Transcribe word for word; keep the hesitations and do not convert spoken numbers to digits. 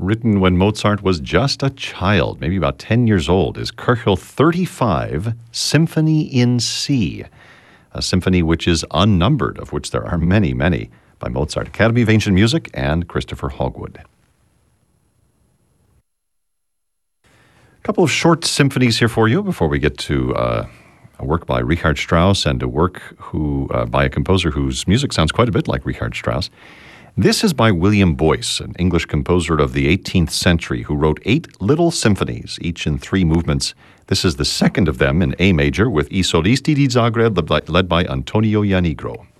written when Mozart was just a child, maybe about ten years old, is Köchel thirty-five, Symphony in C, a symphony which is unnumbered, of which there are many, many, by Mozart. Academy of Ancient Music and Christopher Hogwood. A couple of short symphonies here for you before we get to uh, a work by Richard Strauss and a work who uh, by a composer whose music sounds quite a bit like Richard Strauss. This is by William Boyce, an English composer of the eighteenth century who wrote eight little symphonies, each in three movements. This is the second of them in A major with I Solisti di Zagreb, led by Antonio Ianigro.